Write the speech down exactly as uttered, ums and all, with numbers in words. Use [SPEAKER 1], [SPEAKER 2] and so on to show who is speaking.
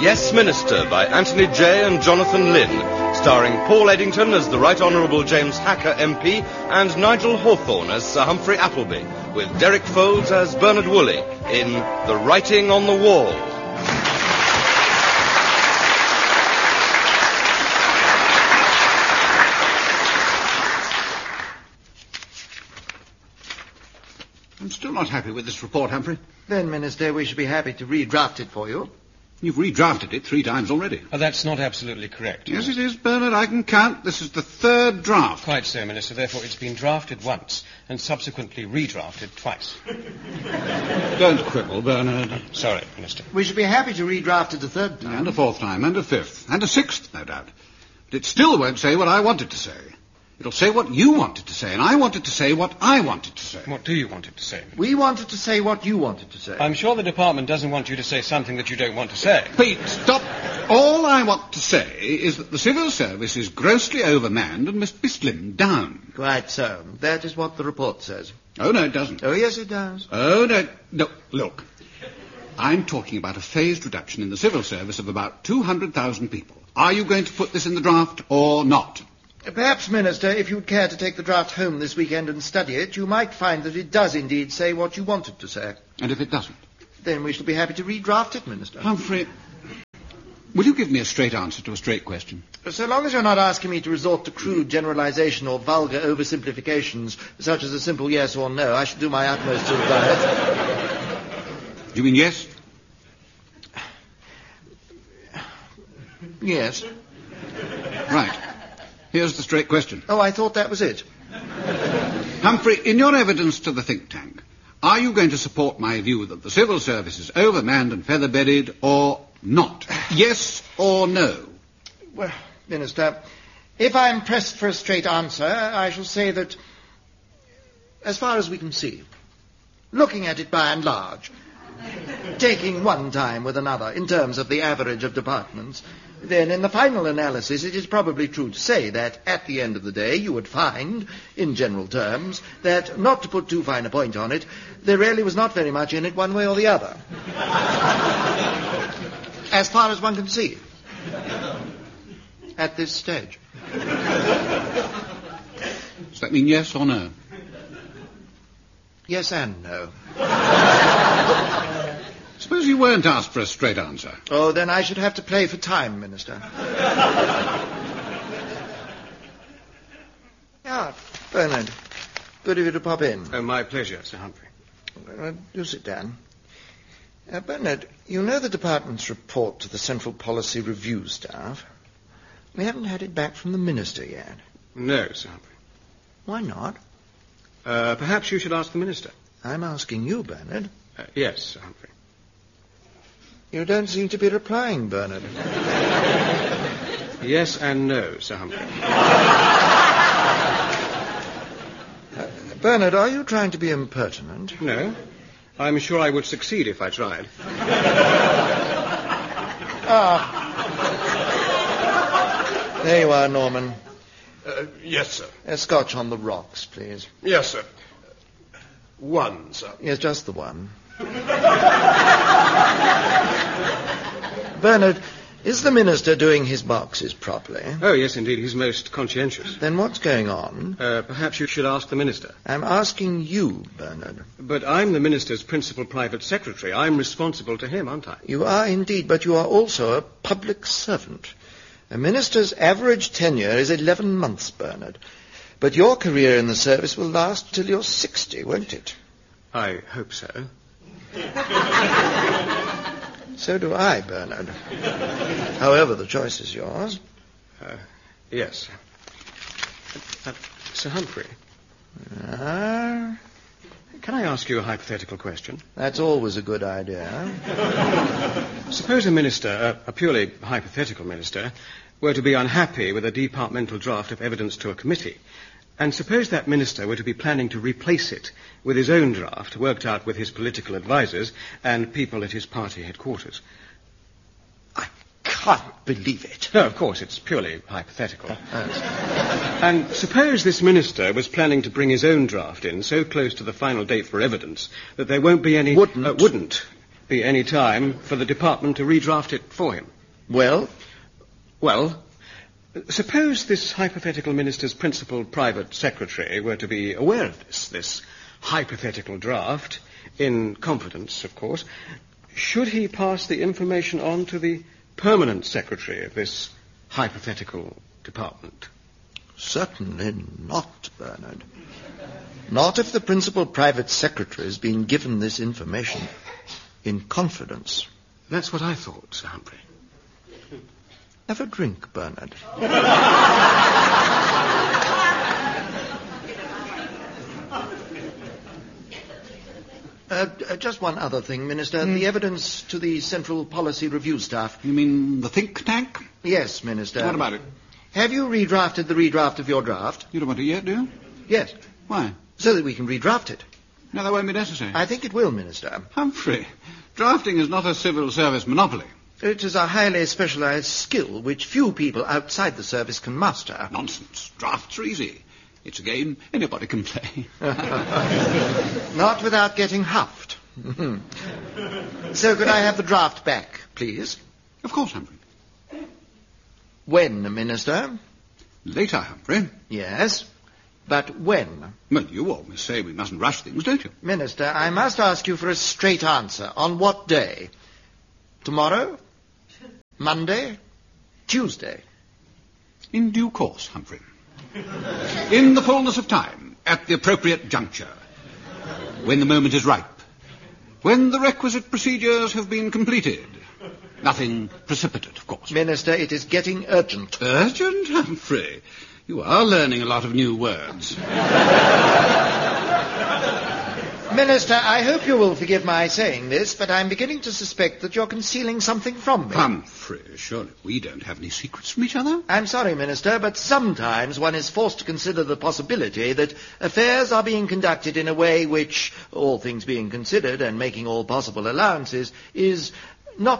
[SPEAKER 1] Yes, Minister by Anthony Jay and Jonathan Lynn, starring Paul Eddington as the Right Honourable James Hacker M P and Nigel Hawthorne as Sir Humphrey Appleby, with Derek Folds as Bernard Woolley in The Writing on the Wall.
[SPEAKER 2] I'm still not happy with this report, Humphrey.
[SPEAKER 3] Then, Minister, we should be happy to redraft it for you.
[SPEAKER 2] You've redrafted it three times already.
[SPEAKER 4] Oh, that's not absolutely correct.
[SPEAKER 2] Yes, it is, Bernard. I can count. This is the third draft.
[SPEAKER 4] Quite so, Minister. Therefore, it's been drafted once and subsequently redrafted twice.
[SPEAKER 2] Don't quibble, Bernard.
[SPEAKER 4] Sorry, Minister.
[SPEAKER 3] We should be happy to redraft it a third time.
[SPEAKER 2] And a fourth time, and a fifth, and a sixth, no doubt. But it still won't say what I wanted to say. It'll say what you wanted to say, and I wanted to say what I wanted to say.
[SPEAKER 4] What do you want it to say?
[SPEAKER 3] We wanted to say what you wanted to say.
[SPEAKER 4] I'm sure the department doesn't want you to say something that you don't want to say.
[SPEAKER 2] Pete, stop. All I want to say is that the civil service is grossly overmanned and must be slimmed down.
[SPEAKER 3] Quite so. That is what the report says.
[SPEAKER 2] Oh, no, it doesn't.
[SPEAKER 3] Oh, yes, it does.
[SPEAKER 2] Oh, no. No, look. I'm talking about a phased reduction in the civil service of about two hundred thousand people. Are you going to put this in the draft or not?
[SPEAKER 3] Perhaps, Minister, if you'd care to take the draft home this weekend and study it, you might find that it does indeed say what you wanted to say.
[SPEAKER 2] And if it doesn't?
[SPEAKER 3] Then we shall be happy to redraft it, Minister.
[SPEAKER 2] Humphrey, will you give me a straight answer to a straight question?
[SPEAKER 3] So long as you're not asking me to resort to crude generalization or vulgar oversimplifications, such as a simple yes or no, I shall do my utmost to advise.
[SPEAKER 2] Do you mean yes?
[SPEAKER 3] Yes.
[SPEAKER 2] Right. Here's the straight question.
[SPEAKER 3] Oh, I thought that was it.
[SPEAKER 2] Humphrey, in your evidence to the think tank, are you going to support my view that the civil service is overmanned and feather-bedded or not? Yes or no?
[SPEAKER 3] Well, Minister, if I'm pressed for a straight answer, I shall say that, as far as we can see, looking at it by and large, taking one time with another in terms of the average of departments, then in the final analysis it is probably true to say that at the end of the day you would find, in general terms, that, not to put too fine a point on it, there really was not very much in it one way or the other. As far as one can see. At this stage.
[SPEAKER 2] Does that mean yes or no?
[SPEAKER 3] Yes and no.
[SPEAKER 2] Suppose you weren't asked for a straight answer.
[SPEAKER 3] Oh, then I should have to play for time, Minister. Ah, Bernard. Good of you to pop in.
[SPEAKER 4] Oh, my pleasure, Sir Humphrey.
[SPEAKER 3] Uh, do sit down. Uh, Bernard, you know the department's report to the Central Policy Review staff? We haven't had it back from the Minister yet.
[SPEAKER 4] No, Sir Humphrey.
[SPEAKER 3] Why not?
[SPEAKER 4] Uh, perhaps you should ask the Minister.
[SPEAKER 3] I'm asking you, Bernard.
[SPEAKER 4] Uh, yes, Sir Humphrey.
[SPEAKER 3] You don't seem to be replying, Bernard.
[SPEAKER 4] Yes and no, Sir Humphrey.
[SPEAKER 3] Uh, Bernard, are you trying to be impertinent?
[SPEAKER 4] No. I'm sure I would succeed if I tried.
[SPEAKER 3] Ah. There you are, Norman.
[SPEAKER 5] Uh, yes, sir.
[SPEAKER 3] A scotch on the rocks, please.
[SPEAKER 5] Yes, sir. One, sir.
[SPEAKER 3] Yes, just the one. Bernard, is the Minister doing his boxes properly?
[SPEAKER 4] Oh, yes, indeed. He's most conscientious.
[SPEAKER 3] Then what's going on?
[SPEAKER 4] Uh, perhaps you should ask the Minister.
[SPEAKER 3] I'm asking you, Bernard.
[SPEAKER 4] But I'm the Minister's principal private secretary. I'm responsible to him, aren't I?
[SPEAKER 3] You are indeed, but you are also a public servant. A Minister's average tenure is eleven months, Bernard. But your career in the service will last till you're sixty, won't it?
[SPEAKER 4] I hope so.
[SPEAKER 3] So do I, Bernard. However, the choice is yours.
[SPEAKER 4] Uh, yes. Uh, uh, Sir Humphrey.
[SPEAKER 3] Ah,
[SPEAKER 4] Can I ask you a hypothetical question?
[SPEAKER 3] that's always a good idea.
[SPEAKER 4] Suppose a minister, a, a purely hypothetical minister, were to be unhappy with a departmental draft of evidence to a committee, and suppose that minister were to be planning to replace it with his own draft, worked out with his political advisers and people at his party headquarters.
[SPEAKER 3] I can't believe it.
[SPEAKER 4] No, of course, it's purely hypothetical. And suppose this minister was planning to bring his own draft in so close to the final date for evidence that there won't be any...
[SPEAKER 3] Wouldn't.
[SPEAKER 4] Uh, wouldn't. be any time for the department to redraft it for him.
[SPEAKER 3] Well?
[SPEAKER 4] Well, suppose this hypothetical minister's principal private secretary were to be aware of this, this hypothetical draft, in confidence, of course. Should he pass the information on to the permanent secretary of this hypothetical department?
[SPEAKER 3] Certainly not, Bernard. Not if the principal private secretary has been given this information in confidence.
[SPEAKER 4] That's what I thought, Sir Humphrey.
[SPEAKER 3] Have a drink, Bernard. Uh, uh, just one other thing, Minister. Mm. The evidence to the Central Policy Review staff.
[SPEAKER 2] You mean the think tank?
[SPEAKER 3] Yes, Minister.
[SPEAKER 2] What about it?
[SPEAKER 3] Have you redrafted the redraft of your draft?
[SPEAKER 2] You don't want it yet, do you?
[SPEAKER 3] Yes.
[SPEAKER 2] Why?
[SPEAKER 3] So that we can redraft it.
[SPEAKER 2] No, that won't be necessary.
[SPEAKER 3] I think it will, Minister.
[SPEAKER 2] Humphrey, drafting is not a civil service monopoly.
[SPEAKER 3] It is a highly specialized skill which few people outside the service can master.
[SPEAKER 2] Nonsense. Drafts are easy. It's a game anybody can play.
[SPEAKER 3] Not without getting huffed. So could I have the draft back, please?
[SPEAKER 2] Of course, Humphrey.
[SPEAKER 3] When, Minister?
[SPEAKER 2] Later, Humphrey.
[SPEAKER 3] Yes, but when?
[SPEAKER 2] Well, you always say we mustn't rush things, don't you?
[SPEAKER 3] Minister, I must ask you for a straight answer. On what day? Tomorrow? Monday? Tuesday?
[SPEAKER 2] In due course, Humphrey. In the fullness of time, at the appropriate juncture, when the moment is ripe, when the requisite procedures have been completed. Nothing precipitate, of course.
[SPEAKER 3] Minister, it is getting urgent.
[SPEAKER 2] Urgent, Humphrey? You are learning a lot of new words.
[SPEAKER 3] Minister, I hope you will forgive my saying this, but I'm beginning to suspect that you're concealing something from me.
[SPEAKER 2] Humphrey, surely we don't have any secrets from each other?
[SPEAKER 3] I'm sorry, Minister, but sometimes one is forced to consider the possibility that affairs are being conducted in a way which, all things being considered and making all possible allowances, is